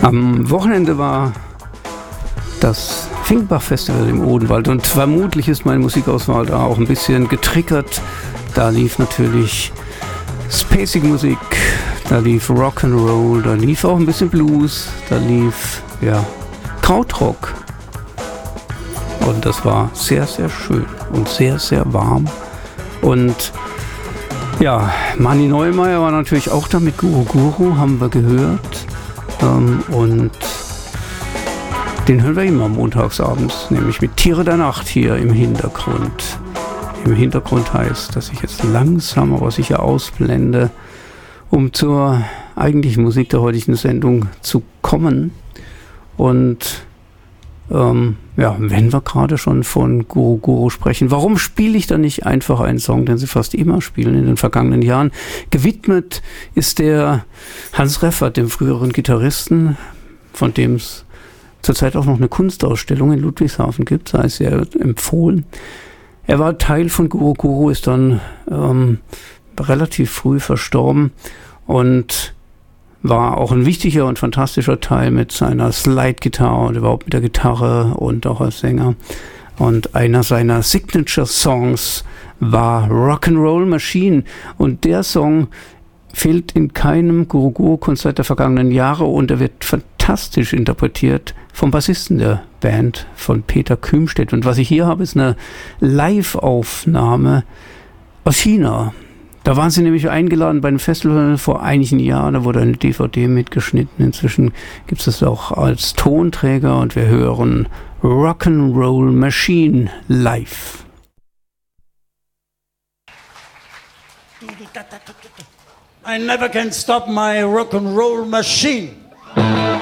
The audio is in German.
Am Wochenende war das Finkenbach-Festival im Odenwald und vermutlich ist meine Musikauswahl da auch ein bisschen getriggert. Da lief natürlich spacige Musik, da lief Rock'n'Roll, da lief auch ein bisschen Blues, da lief, Krautrock. Und das war sehr, sehr schön und sehr, sehr warm. Und Mani Neumeier war natürlich auch da mit Guru Guru, haben wir gehört. Und den hören wir immer montagsabends, nämlich mit Tiere der Nacht hier im Hintergrund. Im Hintergrund heißt, dass ich jetzt langsam aber sicher ausblende, um zur eigentlichen Musik der heutigen Sendung zu kommen. Und wenn wir gerade schon von Guru Guru sprechen, warum spiele ich da nicht einfach einen Song, den sie fast immer spielen in den vergangenen Jahren? Gewidmet ist der Hans Reffert, dem früheren Gitarristen, von dem es zurzeit auch noch eine Kunstausstellung in Ludwigshafen gibt, sei es sehr empfohlen. Er war Teil von Guru Guru, ist dann relativ früh verstorben und war auch ein wichtiger und fantastischer Teil mit seiner Slide-Gitarre und überhaupt mit der Gitarre und auch als Sänger. Und einer seiner Signature-Songs war Rock'n'Roll Machine. Und der Song fehlt in keinem Guru Guru-Konzert der vergangenen Jahre und er wird fantastisch interpretiert vom Bassisten der Band, von Peter Kümstedt. Und was ich hier habe, ist eine Live-Aufnahme aus China. Da waren sie nämlich eingeladen bei einem Festival vor einigen Jahren, da wurde eine DVD mitgeschnitten. Inzwischen gibt es das auch als Tonträger und wir hören Rock'n'Roll Machine live. I never can stop my rock'n'roll machine.